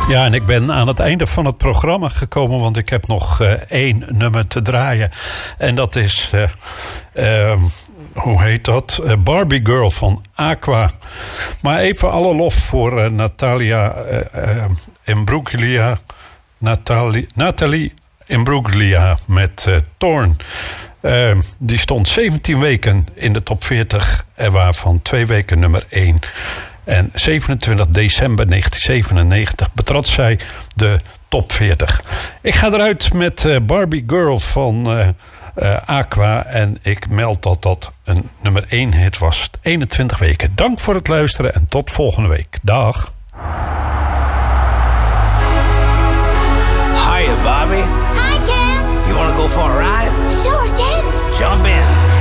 Ja, en ik ben aan het einde van het programma gekomen, want ik heb nog 1 nummer te draaien. En dat is, hoe heet dat? Barbie Girl van Aqua. Maar even alle lof voor Natalia Imbruglia. Nathalie Imbruglia met Thorn. Die stond 17 weken in de top 40, en waarvan 2 weken nummer 1. En 27 december 1997 betrad zij de top 40. Ik ga eruit met Barbie Girl van Aqua. En ik meld dat dat een nummer 1 hit was. 21 weken. Dank voor het luisteren en tot volgende week. Dag. Hiya, Barbie. Hi, Ken. You want to go for a ride? Sure, Ken. Jump in.